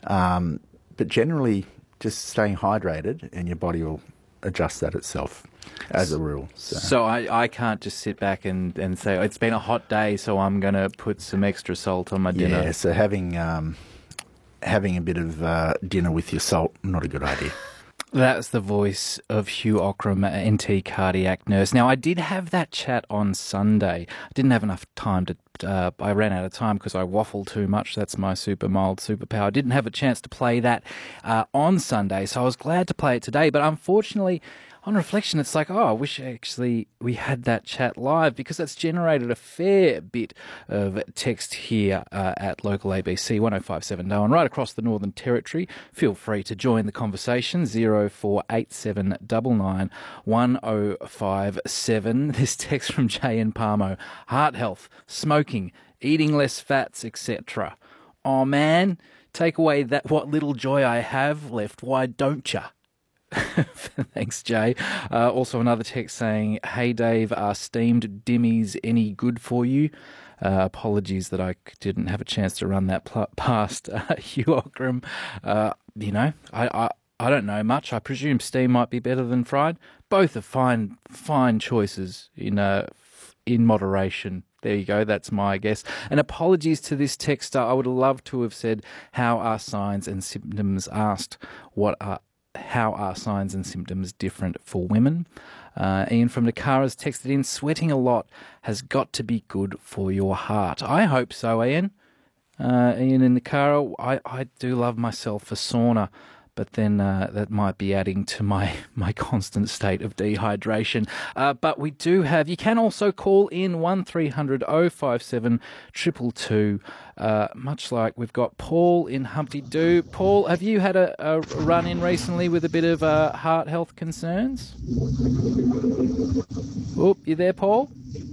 But generally, just staying hydrated and your body will adjust that itself as a rule. So I can't just sit back and say, it's been a hot day, so I'm going to put some extra salt on my dinner. Yeah, so having a bit of dinner with your salt, not a good idea. That's the voice of Hugh Ockram, NT cardiac nurse. Now, I did have that chat on Sunday. I didn't have enough time to... I ran out of time because I waffle too much. That's my super mild superpower. I didn't have a chance to play that on Sunday, so I was glad to play it today. But unfortunately, on reflection, it's like, I wish actually we had that chat live, because that's generated a fair bit of text here at local ABC 1057 Darwin, right across the Northern Territory. Feel free to join the conversation, 0487 99 1057. This text from Jay and Parmo: heart health, smoking, eating less fats, etc. Oh man, take away that what little joy I have left, why don't ya? Thanks, Jay. Also another text saying, hey Dave, are steamed dimmies any good for you? Apologies that I didn't have a chance to run that past Hugh Ockram. I don't know much. I presume steam might be better than fried. Both are fine choices in moderation. There you go, that's my guess. And apologies to this texter. I would love to have said, how are signs and symptoms asked? How are signs and symptoms different for women? Ian from Nakara has texted in, sweating a lot has got to be good for your heart. I hope so, Ian. Ian in Nakara, I do love myself a sauna, but then that might be adding to my constant state of dehydration. But we do have, you can also call in 1300 057 222. Much like we've got Paul in Humpty Doo. Paul, have you had a run-in recently with a bit of heart health concerns? Oh, you there, Paul?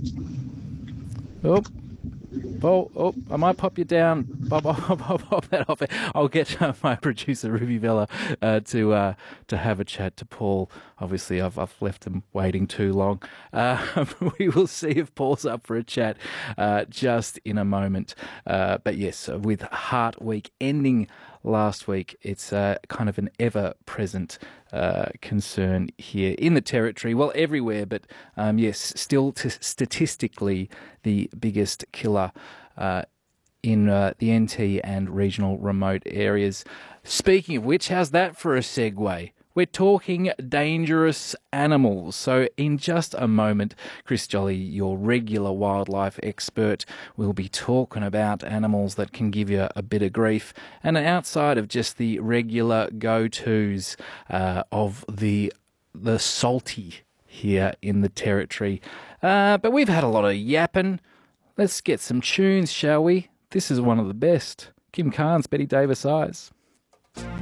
Oh. Paul, I might pop you down. Pop that off. I'll get my producer Ruby Vella to have a chat to Paul. Obviously, I've left him waiting too long. We will see if Paul's up for a chat just in a moment. But yes, with Heart Week ending last week, it's kind of an ever-present concern here in the Territory. Well, everywhere, but yes, still statistically the biggest killer in the NT and regional remote areas. Speaking of which, how's that for a segue? We're talking dangerous animals. So in just a moment, Chris Jolly, your regular wildlife expert, will be talking about animals that can give you a bit of grief, and outside of just the regular go-tos of the salty here in the Territory. But we've had a lot of yapping. Let's get some tunes, shall we? This is one of the best. Kim Carnes, Betty Davis Eyes.